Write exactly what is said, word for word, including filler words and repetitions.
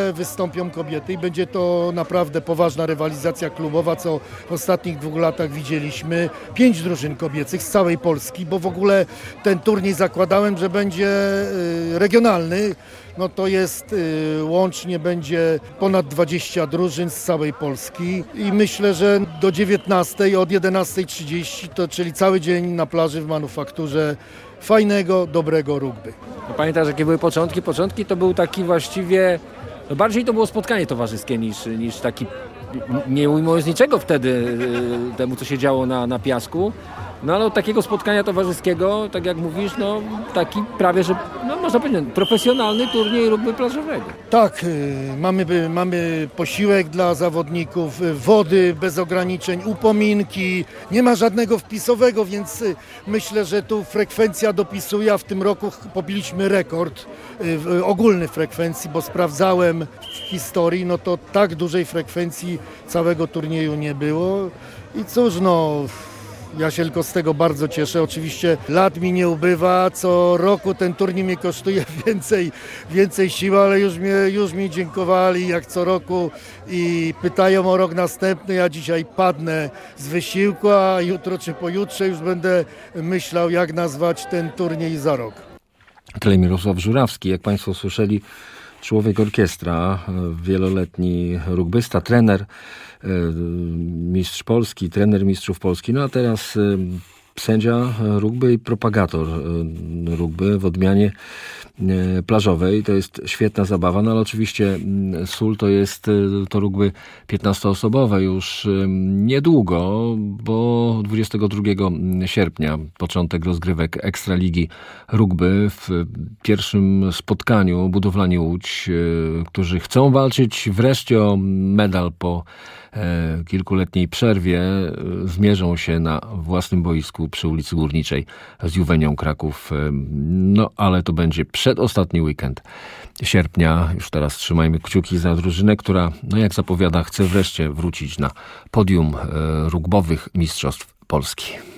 że wystąpią kobiety i będzie to naprawdę poważna rywalizacja klubowa, co w ostatnich dwóch latach widzieliśmy. Pięć drużyn kobiecych z całej Polski, bo w ogóle ten turniej zakładałem, że będzie regionalny. No to jest y, łącznie będzie ponad dwadzieścia drużyn z całej Polski i myślę, że do dziewiętnastej, od jedenastej trzydzieści, to czyli cały dzień na plaży w Manufakturze fajnego, dobrego rugby. Pamiętasz, jakie były początki? Początki to był taki właściwie, no bardziej to było spotkanie towarzyskie niż, niż taki, nie ujmując niczego wtedy y, temu, co się działo na, na piasku. No ale od takiego spotkania towarzyskiego, tak jak mówisz, no taki prawie, że no, można powiedzieć, profesjonalny turniej rugby plażowego. Tak, y, mamy, mamy posiłek dla zawodników, y, wody bez ograniczeń, upominki, nie ma żadnego wpisowego, więc y, myślę, że tu frekwencja dopisuje, a w tym roku pobiliśmy rekord y, ogólny frekwencji, bo sprawdzałem w historii, no to tak dużej frekwencji całego turnieju nie było i cóż, no... Ja się tylko z tego bardzo cieszę. Oczywiście lat mi nie ubywa. Co roku ten turniej mnie kosztuje więcej, więcej siły, ale już, mnie, już mi dziękowali jak co roku i pytają o rok następny. Ja dzisiaj padnę z wysiłku, a jutro czy pojutrze już będę myślał, jak nazwać ten turniej za rok. Tyle Mirosław Żurawski. Jak Państwo słyszeli, człowiek orkiestra, wieloletni rugbysta, trener, mistrz Polski, trener mistrzów Polski, no a teraz sędzia rugby i propagator rugby w odmianie plażowej. To jest świetna zabawa, no ale oczywiście Sól to jest to rugby piętnastoosobowe już niedługo, bo dwudziestego drugiego sierpnia początek rozgrywek Ekstraligi Rugby. W pierwszym spotkaniu budowlani Łódź, którzy chcą walczyć wreszcie o medal po kilkuletniej przerwie, zmierzą się na własnym boisku przy ulicy Górniczej z Juwenią Kraków. No ale to będzie przedostatni weekend sierpnia. Już teraz trzymajmy kciuki za drużynę, która, no jak zapowiada, chce wreszcie wrócić na podium rugbowych mistrzostw Polski.